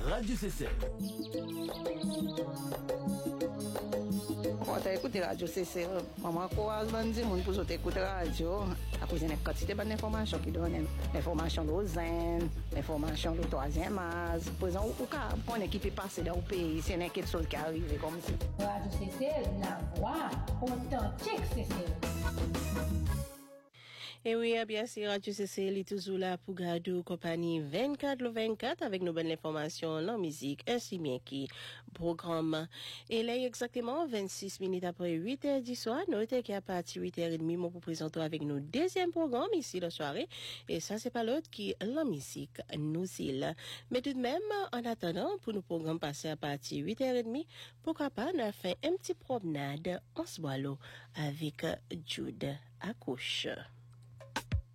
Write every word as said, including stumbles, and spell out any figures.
Radio C C. On t'a écouté Radio C C. Maman encourage bandi moun pour écouter radio. À cause d'une quantité de d'informations qui donnent l'information de l'ozène, l'information de troisième âge. Par exemple, ou ka on équipe est passé dans le pays, c'est une quelque chose qui arrive comme ça. Radio C C, la voix authentique C C. Et oui, bien sûr, Radio C C est toujours là pour garder compagnie vingt-quatre le vingt-quatre avec nos bonnes informations, la musique, ainsi bien qui programme. Et là, exactement vingt-six minutes après huit heures du soir, notez qu'à partir de huit heures trente, nous vous présentons avec nos deuxième programme ici la soirée. Et ça, c'est pas l'autre qui la musique, nous îles. Mais tout de même, en attendant, pour nos programmes passer à partir de huit heures trente, pourquoi pas, nous faire un petit promenade en ce bois avec Jude à couche.